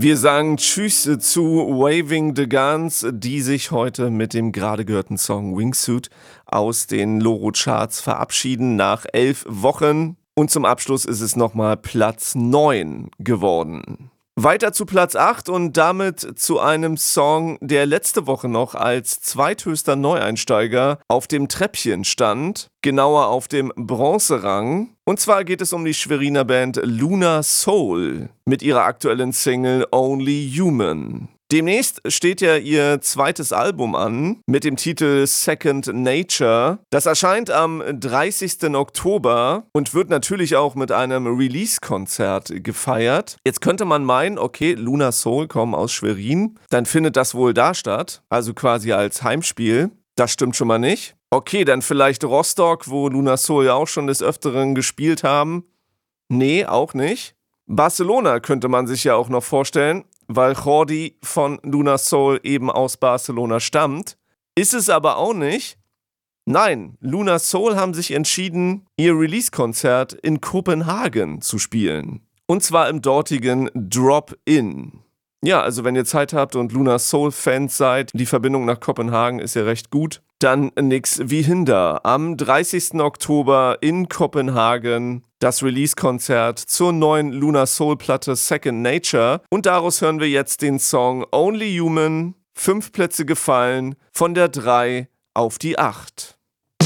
Wir sagen Tschüss zu Waving the Guns, die sich heute mit dem gerade gehörten Song Wingsuit aus den Loro-Charts verabschieden nach 11 Wochen. Und zum Abschluss ist es nochmal Platz 9 geworden. Weiter zu Platz 8 und damit zu einem Song, der letzte Woche noch als zweithöchster Neueinsteiger auf dem Treppchen stand, genauer auf dem Bronzerang. Und zwar geht es um die Schweriner Band Luna Soul mit ihrer aktuellen Single Only Human. Demnächst steht ja ihr zweites Album an mit dem Titel Second Nature. Das erscheint am 30. Oktober und wird natürlich auch mit einem Release-Konzert gefeiert. Jetzt könnte man meinen, okay, Luna Soul kommen aus Schwerin, dann findet das wohl da statt, also quasi als Heimspiel. Das stimmt schon mal nicht. Okay, dann vielleicht Rostock, wo Luna Soul ja auch schon des Öfteren gespielt haben. Nee, auch nicht. Barcelona könnte man sich ja auch noch vorstellen, weil Jordi von Luna Soul eben aus Barcelona stammt. Ist es aber auch nicht. Nein, Luna Soul haben sich entschieden, ihr Release-Konzert in Kopenhagen zu spielen. Und zwar im dortigen Drop-In. Ja, also wenn ihr Zeit habt und Luna Soul-Fans seid, die Verbindung nach Kopenhagen ist ja recht gut, dann nix wie hinder. Am 30. Oktober in Kopenhagen das Release-Konzert zur neuen Luna Soul-Platte Second Nature. Und daraus hören wir jetzt den Song Only Human. 5 Plätze gefallen, von der 3 auf die 8.